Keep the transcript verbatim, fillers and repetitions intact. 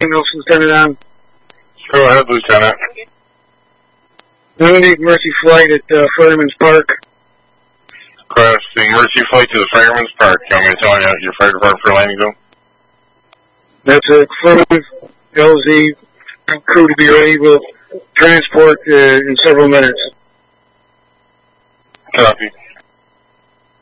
Nelson, turn it on. Go ahead, Lieutenant. Unity Mercy Flight at uh, Fireman's Park. Requesting Mercy Flight to the Fireman's Park. You want me to tell you your fire department for landing zone? That's a affirmative. L Z crew to be ready. We'll transport uh, in several minutes. Copy.